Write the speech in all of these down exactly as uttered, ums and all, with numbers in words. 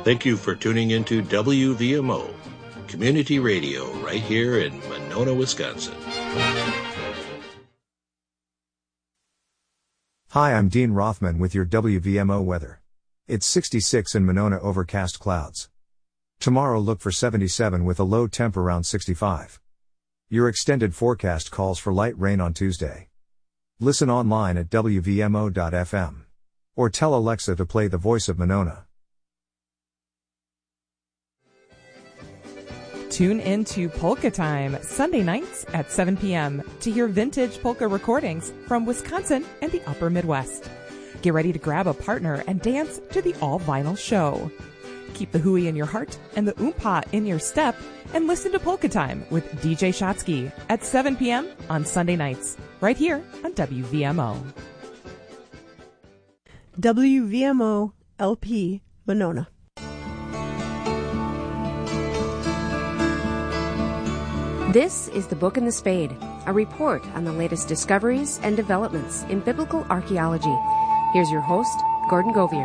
Thank you for tuning into W V M O, Community Radio, right here in Monona, Wisconsin. Hi, I'm Dean Rothman with your W V M O weather. It's sixty-six in Monona, overcast clouds. Tomorrow look for seventy-seven with a low temp around sixty-five. Your extended forecast calls for light rain on Tuesday. Listen online at W V M O dot F M. Or tell Alexa to play The Voice of Monona. Tune in to Polka Time, Sunday nights at seven p.m. to hear vintage polka recordings from Wisconsin and the upper Midwest. Get ready to grab a partner and dance to the all-vinyl show. Keep the hooey in your heart and the oompa in your step and listen to Polka Time with D J Shotsky at seven p.m. on Sunday nights, right here on W V M O. W V M O L P Monona. This is The Book and the Spade, a report on the latest discoveries and developments in biblical archaeology. Here's your host, Gordon Govier.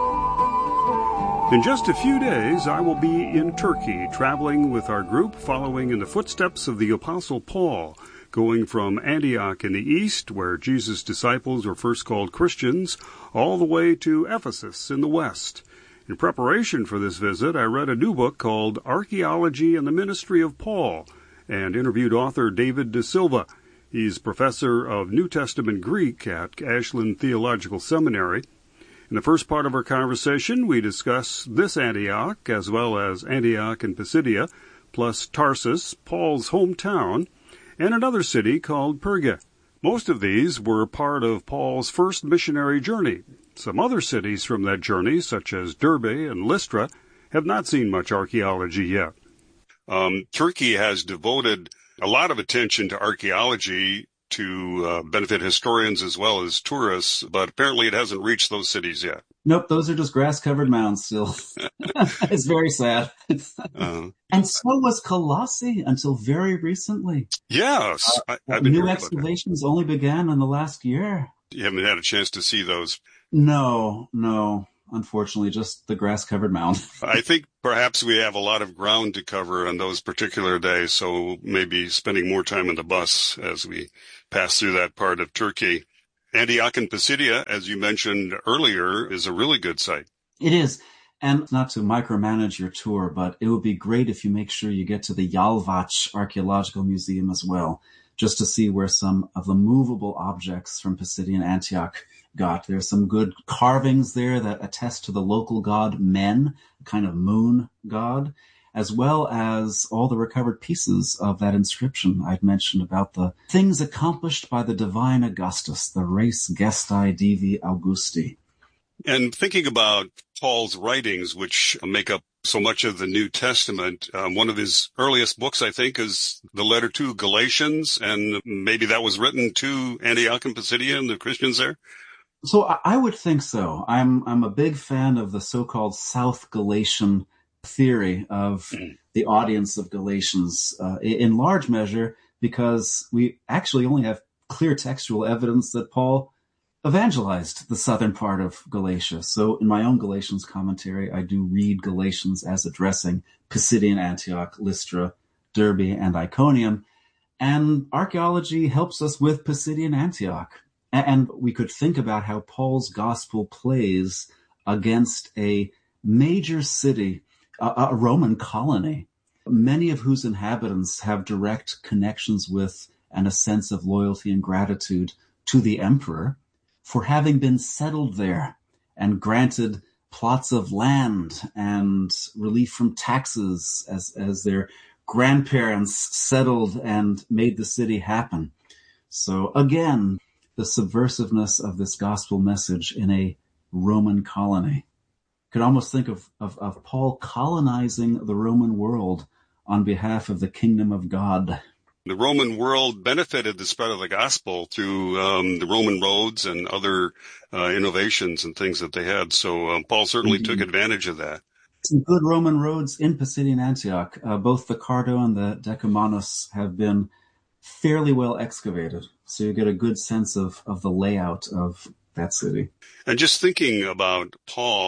In just a few days, I will be in Turkey, traveling with our group, following in the footsteps of the Apostle Paul, going from Antioch in the east, where Jesus' disciples were first called Christians, all the way to Ephesus in the west. In preparation for this visit, I read a new book called Archaeology and the Ministry of Paul, and interviewed author David De Silva. He's professor of New Testament Greek at Ashland Theological Seminary. In the first part of our conversation, we discuss this Antioch, as well as Antioch in Pisidia, plus Tarsus, Paul's hometown, and another city called Perga. Most of these were part of Paul's first missionary journey. Some other cities from that journey, such as Derbe and Lystra, have not seen much archaeology yet. Um, Turkey has devoted a lot of attention to archaeology to uh, benefit historians as well as tourists, but apparently it hasn't reached those cities yet. Nope, those are just grass-covered mounds still. It's very sad. uh, and so was Colossae until very recently. Yes. Uh, I, I've been new excavations only began in the last year. You haven't had a chance to see those? No, no. Unfortunately, just the grass-covered mound. I think perhaps we have a lot of ground to cover on those particular days, so maybe spending more time on the bus as we pass through that part of Turkey. Antioch in Pisidia, as you mentioned earlier, is a really good site. It is. And not to micromanage your tour, but it would be great if you make sure you get to the Yalvac Archaeological Museum as well, just to see where some of the movable objects from Pisidian Antioch got. There's some good carvings there that attest to the local god Men, a kind of moon god, as well as all the recovered pieces of that inscription I'd mentioned about the things accomplished by the divine Augustus, the res gestae divi Augusti. And thinking about Paul's writings, which make up so much of the New Testament, um, one of his earliest books, I think, is the letter to Galatians, and maybe that was written to Antioch and Pisidia and the Christians there? So I would think so. I'm I'm a big fan of the so-called South Galatian theory of the audience of Galatians, uh, in large measure because we actually only have clear textual evidence that Paul evangelized the southern part of Galatia. So in my own Galatians commentary, I do read Galatians as addressing Pisidian Antioch, Lystra, Derbe, and Iconium. And archaeology helps us with Pisidian Antioch. And we could think about how Paul's gospel plays against a major city, a, a Roman colony, many of whose inhabitants have direct connections with and a sense of loyalty and gratitude to the emperor for having been settled there and granted plots of land and relief from taxes as, as their grandparents settled and made the city happen. So again, the subversiveness of this gospel message in a Roman colony. Could almost think of, of, of Paul colonizing the Roman world on behalf of the kingdom of God. The Roman world benefited the spread of the gospel through um, the Roman roads and other uh, innovations and things that they had. So um, Paul certainly mm-hmm. took advantage of that. Some good Roman roads in Pisidian Antioch. Uh, both the Cardo and the Decumanus have been fairly well excavated. So you get a good sense of, of the layout of that city. And just thinking about Paul,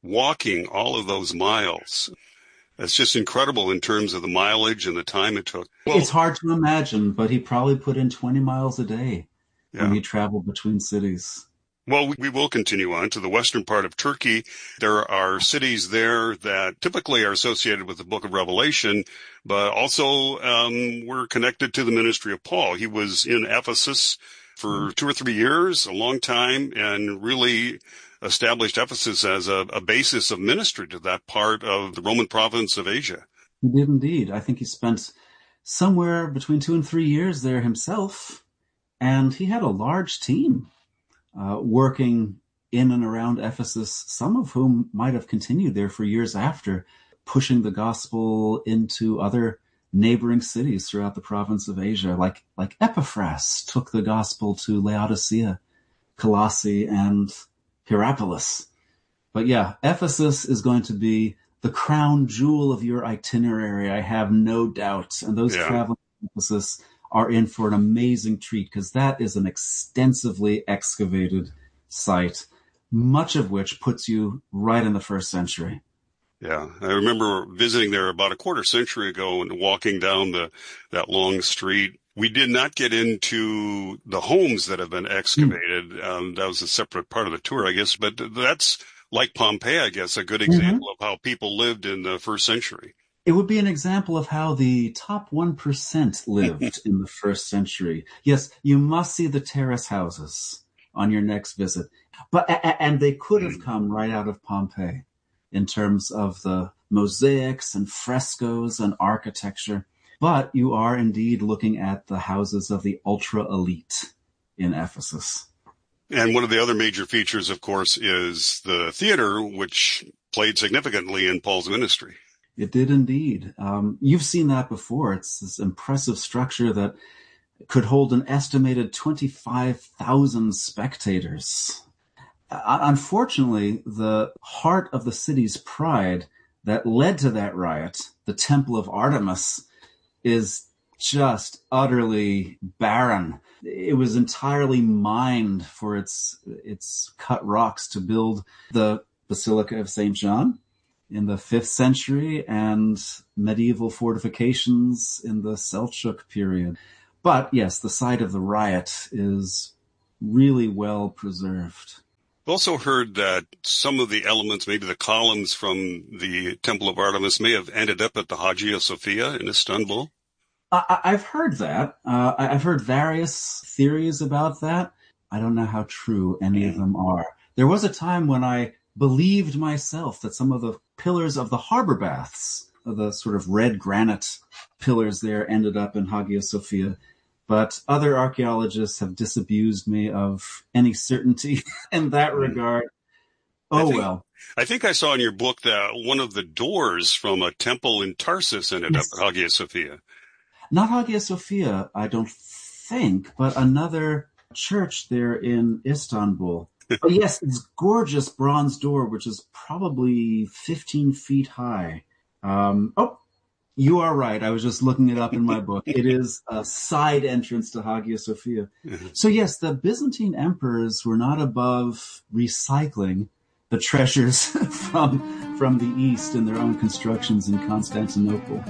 walking all of those miles. That's just incredible in terms of the mileage and the time it took. Well, it's hard to imagine, but he probably put in twenty miles a day yeah. when he traveled between cities. Well, we will continue on to the western part of Turkey. There are cities there that typically are associated with the book of Revelation, but also um, were connected to the ministry of Paul. He was in Ephesus for two or three years, a long time, and really established Ephesus as a, a basis of ministry to that part of the Roman province of Asia. He did indeed. I think he spent somewhere between two and three years there himself, and he had a large team uh, working in and around Ephesus, some of whom might have continued there for years after, pushing the gospel into other neighboring cities throughout the province of Asia, like, like Epaphras took the gospel to Laodicea, Colossae, and Hierapolis. But yeah, Ephesus is going to be the crown jewel of your itinerary, I have no doubt. And those yeah. traveling to Ephesus are in for an amazing treat, because that is an extensively excavated site, much of which puts you right in the first century. Yeah, I remember visiting there about a quarter century ago and walking down the that long street. We did not get into the homes that have been excavated. Mm. Um, that was a separate part of the tour, I guess. But that's like Pompeii, I guess, a good example mm-hmm. of how people lived in the first century. It would be an example of how the top one percent lived in the first century. Yes, you must see the terrace houses on your next visit. But and they could have come right out of Pompeii in terms of the mosaics and frescoes and architecture. But you are indeed looking at the houses of the ultra elite in Ephesus. And one of the other major features, of course, is the theater, which played significantly in Paul's ministry. It did indeed. Um, you've seen that before. It's this impressive structure that could hold an estimated twenty-five thousand spectators. Uh, unfortunately, the heart of the city's pride that led to that riot, the Temple of Artemis, is just utterly barren. It was entirely mined for its its cut rocks to build the Basilica of Saint John in the fifth century and medieval fortifications in the Seljuk period. But yes, the site of the riot is really well preserved. I've also heard that some of the elements, maybe the columns from the Temple of Artemis, may have ended up at the Hagia Sophia in Istanbul. I, I've heard that. Uh, I've heard various theories about that. I don't know how true any of them are. There was a time when I believed myself that some of the pillars of the harbor baths, the sort of red granite pillars there, ended up in Hagia Sophia. But other archaeologists have disabused me of any certainty in that regard. Oh, I think, well. I think I saw in your book that one of the doors from a temple in Tarsus ended yes. up at Hagia Sophia. Not Hagia Sophia, I don't think, but another church there in Istanbul. Oh, yes, it's gorgeous bronze door, which is probably fifteen feet high. Um, oh, you are right. I was just looking it up in my book. It is a side entrance to Hagia Sophia. Mm-hmm. So yes, the Byzantine emperors were not above recycling the treasures from, from the East in their own constructions in Constantinople.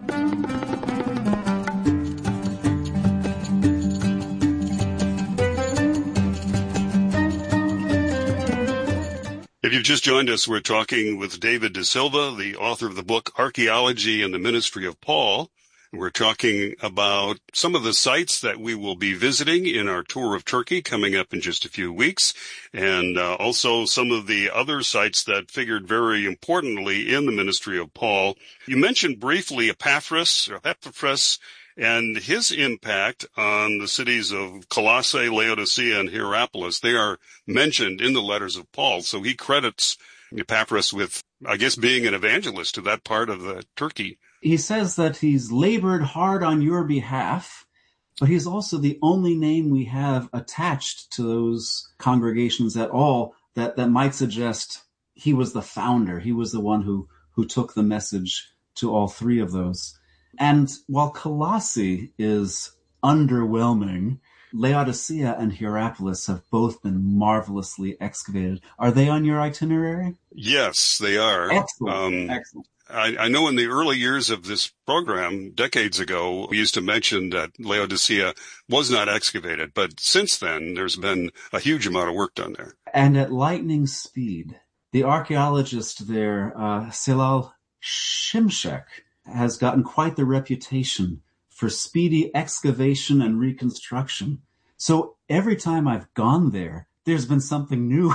If you've just joined us, we're talking with David De Silva, the author of the book Archaeology and the Ministry of Paul. We're talking about some of the sites that we will be visiting in our tour of Turkey coming up in just a few weeks, and uh, also some of the other sites that figured very importantly in the ministry of Paul. You mentioned briefly Epaphras, or Epaphras, and his impact on the cities of Colossae, Laodicea, and Hierapolis. They are mentioned in the letters of Paul. So he credits Epaphras with, I guess, being an evangelist to that part of the Turkey. He says that he's labored hard on your behalf, but he's also the only name we have attached to those congregations at all that, that might suggest he was the founder. He was the one who, who took the message to all three of those. And while Colossae is underwhelming, Laodicea and Hierapolis have both been marvelously excavated. Are they on your itinerary? Yes, they are. Excellent. Um, Excellent. I, I know in the early years of this program, decades ago, we used to mention that Laodicea was not excavated. But since then, there's been a huge amount of work done there. And at lightning speed, the archaeologist there, uh, Selal Shimshek, has gotten quite the reputation for speedy excavation and reconstruction. So every time I've gone there, there's been something new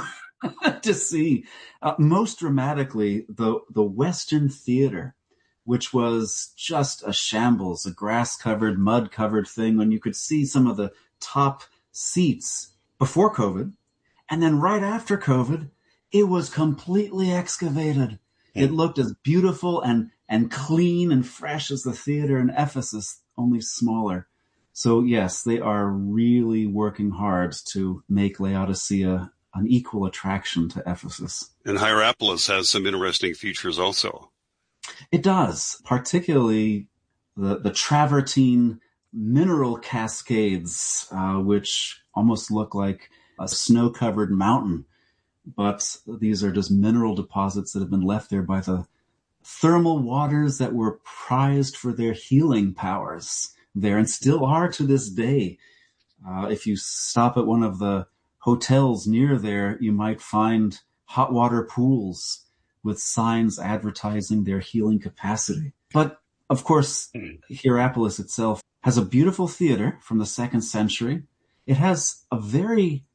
to see. Uh, most dramatically, the, the Western Theater, which was just a shambles, a grass-covered, mud-covered thing when you could see some of the top seats before COVID. And then right after COVID, it was completely excavated. It looked as beautiful and, and clean and fresh as the theater in Ephesus, only smaller. So yes, they are really working hard to make Laodicea an equal attraction to Ephesus. And Hierapolis has some interesting features also. It does, particularly the, the travertine mineral cascades, uh, which almost look like a snow-covered mountain. But these are just mineral deposits that have been left there by the thermal waters that were prized for their healing powers there and still are to this day. Uh, if you stop at one of the hotels near there, you might find hot water pools with signs advertising their healing capacity. But of course, Hierapolis itself has a beautiful theater from the second century. It has a very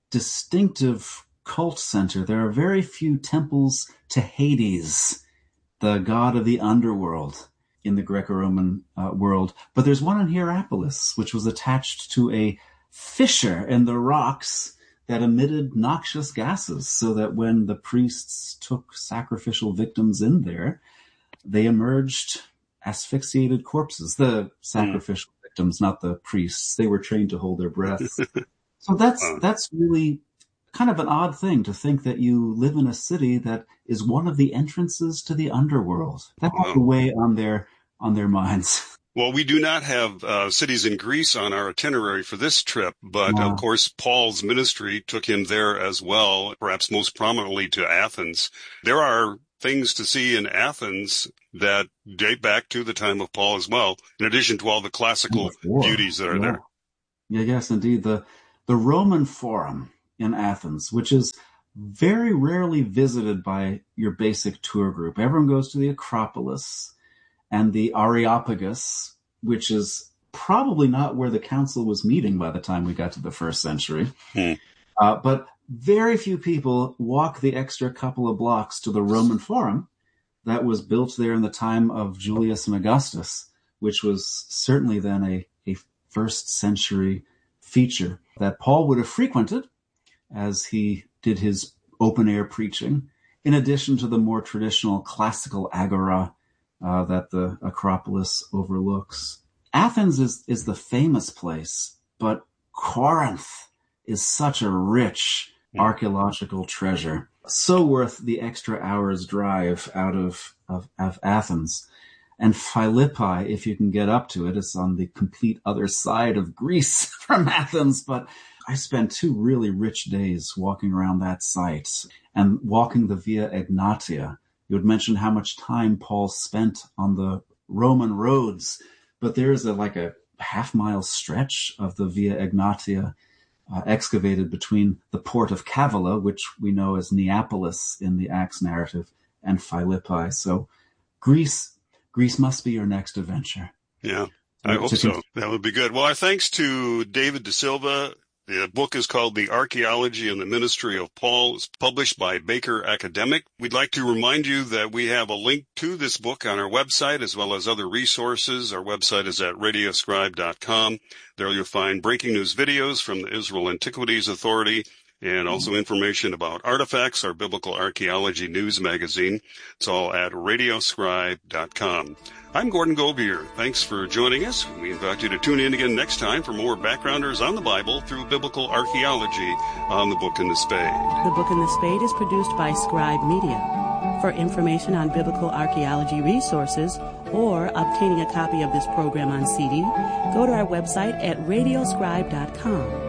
distinctive cult center. There are very few temples to Hades, the god of the underworld in the Greco-Roman uh, world. But there's one in Hierapolis, which was attached to a fissure in the rocks that emitted noxious gases, so that when the priests took sacrificial victims in there, they emerged asphyxiated corpses. The sacrificial mm. victims, not the priests. They were trained to hold their breath. So that's that's really kind of an odd thing to think that you live in a city that is one of the entrances to the underworld. That has to weigh on their on their minds. Well, we do not have uh, cities in Greece on our itinerary for this trip, but wow. Of course, Paul's ministry took him there as well, perhaps most prominently to Athens. There are things to see in Athens that date back to the time of Paul as well, in addition to all the classical beauties that are yeah. there. Yeah, yes, indeed. The the Roman Forum in Athens, which is very rarely visited by your basic tour group. Everyone goes to the Acropolis and the Areopagus, which is probably not where the council was meeting by the time we got to the first century. Hmm. Uh, but very few people walk the extra couple of blocks to the Roman Forum that was built there in the time of Julius and Augustus, which was certainly then a, a first century feature that Paul would have frequented as he did his open-air preaching, in addition to the more traditional classical agora uh, that the Acropolis overlooks. Athens is, is the famous place, but Corinth is such a rich archaeological treasure. So worth the extra hour's drive out of, of, of Athens. And Philippi, if you can get up to it, it's on the complete other side of Greece from Athens, but I spent two really rich days walking around that site and walking the Via Egnatia. You had mentioned how much time Paul spent on the Roman roads, but there is a, like a half mile stretch of the Via Egnatia uh, excavated between the port of Cavilla, which we know as Neapolis in the Acts narrative, and Philippi. So Greece, Greece must be your next adventure. Yeah, I hope so. That would be good. Well, our thanks to David De Silva. The book is called The Archaeology and the Ministry of Paul. It's published by Baker Academic. We'd like to remind you that we have a link to this book on our website as well as other resources. Our website is at radioscribe dot com. There you'll find breaking news videos from the Israel Antiquities Authority and also information about Artifacts, our biblical archaeology news magazine. It's all at radioscribe dot com. I'm Gordon Govier. Thanks for joining us. We invite you to tune in again next time for more backgrounders on the Bible through biblical archaeology on The Book and the Spade. The Book and the Spade is produced by Scribe Media. For information on biblical archaeology resources or obtaining a copy of this program on C D, go to our website at radioscribe dot com.